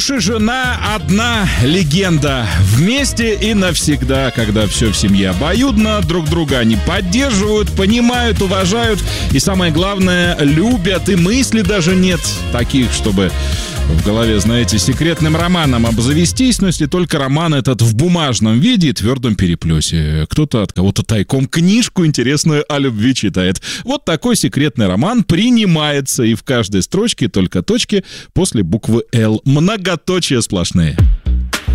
Муж и жена — одна легенда. Вместе и навсегда, когда все в семье обоюдно, друг друга они поддерживают, понимают, уважают и, самое главное, любят. И мысли даже нет таких, чтобы в голове, знаете, секретным романом обзавестись, но если только роман этот в бумажном виде и твердом переплете. Кто-то от кого-то тайком книжку интересную о любви читает. Вот такой секретный роман принимается, и в каждой строчке только точки после буквы «Л». Многоточия сплошные.